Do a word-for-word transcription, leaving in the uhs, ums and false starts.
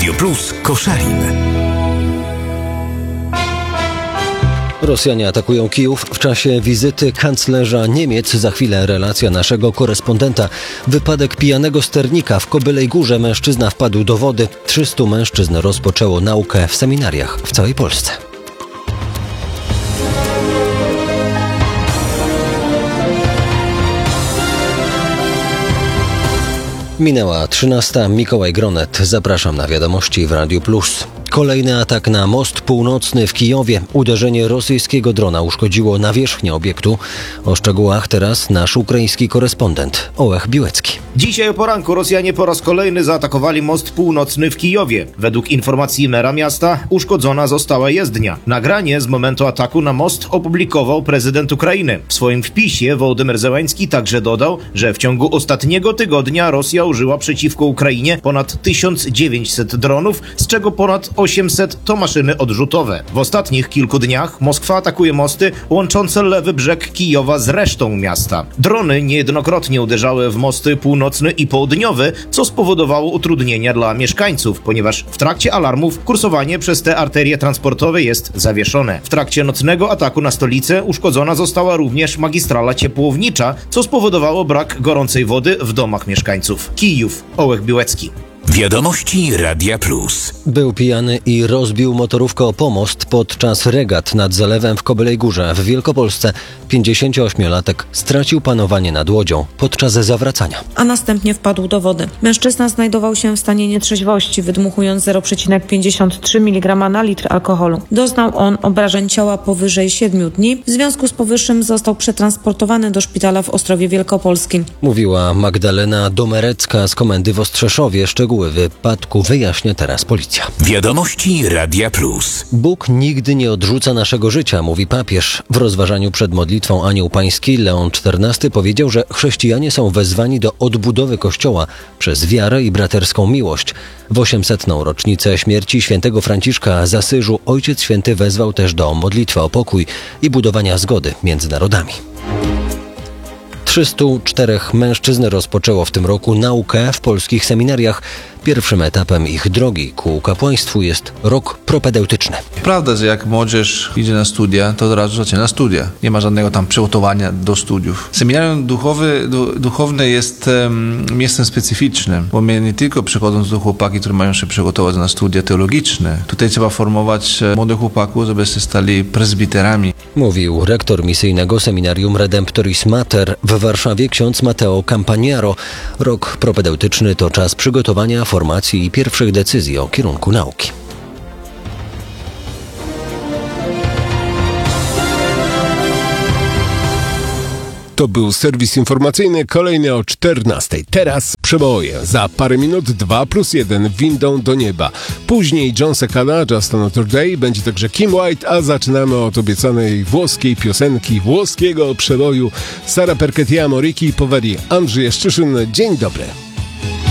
Radio Plus Koszalin. Rosjanie atakują Kijów w czasie wizyty kanclerza Niemiec. Za chwilę relacja naszego korespondenta. Wypadek pijanego sternika w Kobylej Górze. Mężczyzna wpadł do wody. trzystu mężczyzn rozpoczęło naukę w seminariach w całej Polsce. Minęła trzynasta. Mikołaj Gronet. Zapraszam na wiadomości w Radiu Plus. Kolejny atak na most północny w Kijowie. Uderzenie rosyjskiego drona uszkodziło nawierzchnię obiektu. O szczegółach teraz nasz ukraiński korespondent Ołech Biłecki. Dzisiaj o poranku Rosjanie po raz kolejny zaatakowali most północny w Kijowie. Według informacji mera miasta uszkodzona została jezdnia. Nagranie z momentu ataku na most opublikował prezydent Ukrainy. W swoim wpisie Wołodymyr Zełański także dodał, że w ciągu ostatniego tygodnia Rosja użyła przeciwko Ukrainie ponad tysiąc dziewięćset dronów, z czego ponad osiemset to maszyny odrzutowe. W ostatnich kilku dniach Moskwa atakuje mosty łączące lewy brzeg Kijowa z resztą miasta. Drony niejednokrotnie uderzały w mosty północny i południowy, co spowodowało utrudnienia dla mieszkańców, ponieważ w trakcie alarmów kursowanie przez te arterie transportowe jest zawieszone. W trakcie nocnego ataku na stolicę uszkodzona została również magistrala ciepłownicza, co spowodowało brak gorącej wody w domach mieszkańców. Kijów, Ołech Biłecki. Wiadomości Radia Plus. Był pijany i rozbił motorówkę o pomost podczas regat nad zalewem w Kobylej Górze w Wielkopolsce. pięćdziesięcioośmiolatek stracił panowanie nad łodzią podczas zawracania. A następnie wpadł do wody. Mężczyzna znajdował się w stanie nietrzeźwości, wydmuchując zero przecinek pięćdziesiąt trzy miligrama na litr alkoholu. Doznał on obrażeń ciała powyżej siedmiu dni. W związku z powyższym został przetransportowany do szpitala w Ostrowie Wielkopolskim. Mówiła Magdalena Domerecka z komendy w Ostrzeszowie. Szczegóły wypadku wyjaśnia teraz policja. Wiadomości Radia Plus. Bóg nigdy nie odrzuca naszego życia, mówi papież. W rozważaniu przed modlitwą Anioł Pański Leon czternasty powiedział, że chrześcijanie są wezwani do odbudowy Kościoła przez wiarę i braterską miłość. W osiemsetną rocznicę śmierci świętego Franciszka z Asyżu Ojciec Święty wezwał też do modlitwy o pokój i budowania zgody między narodami. trzystu czterech mężczyzn rozpoczęło w tym roku naukę w polskich seminariach. Pierwszym etapem ich drogi ku kapłaństwu jest rok propedeutyczny. Prawda, że jak młodzież idzie na studia, to od razu zaczyna studia. Nie ma żadnego tam przygotowania do studiów. Seminarium duchowy, du, duchowne jest um, miejscem specyficznym, bo my nie tylko przychodząc do chłopaki, które mają się przygotować na studia teologiczne. Tutaj trzeba formować młodych chłopaków, żeby się stali prezbiterami. Mówił rektor misyjnego seminarium Redemptoris Mater w Warszawie ksiądz Mateo Campagnaro. Rok propedeutyczny to czas przygotowania, formacji i pierwszych decyzji o kierunku nauki. To był serwis informacyjny, kolejny o czternastej. Teraz przeboje. Za parę minut dwa plus jeden windą do nieba. Później John Secada, Just Another Day, będzie także Kim White, a zaczynamy od obiecanej włoskiej piosenki, włoskiego przeboju Sara Perchettiamo, Ricky Poveri, Andrzej Jeszczyszyn. Dzień dobry.